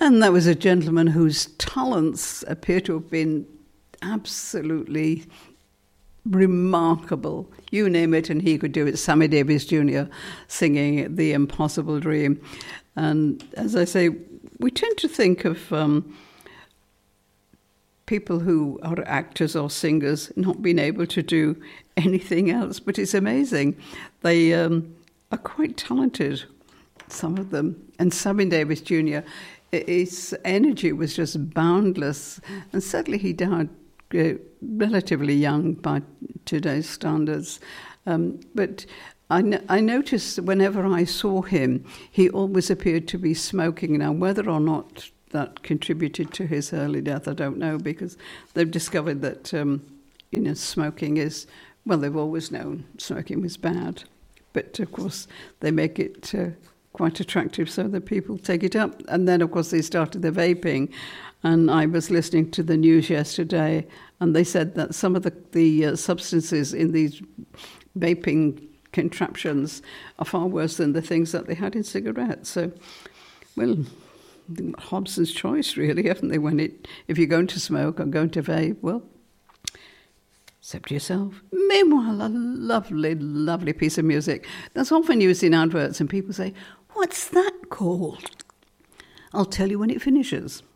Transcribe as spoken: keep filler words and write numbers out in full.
And that was a gentleman whose talents appear to have been absolutely remarkable. You name it and he could do it. Sammy Davis Junior singing The Impossible Dream. And as I say, we tend to think of um, people who are actors or singers not being able to do anything else, but it's amazing. They um, are quite talented, some of them. And Sammy Davis Junior, his energy was just boundless. And sadly he died uh, relatively young by today's standards. Um, but I, n- I noticed whenever I saw him, he always appeared to be smoking. Now, whether or not that contributed to his early death, I don't know, because they've discovered that, um, you know, smoking is, well, they've always known smoking was bad. But, of course, they make it uh, quite attractive so that people take it up. And then, of course, they started the vaping. And I was listening to the news yesterday, and they said that some of the, the uh, substances in these vaping contraptions are far worse than the things that they had in cigarettes. So, well, Hobson's choice, really, haven't they? When it, if you're going to smoke or going to vape, well, it's up to yourself. Meanwhile, a lovely, lovely piece of music that's often used in adverts, and people say, "What's that called?" I'll tell you when it finishes.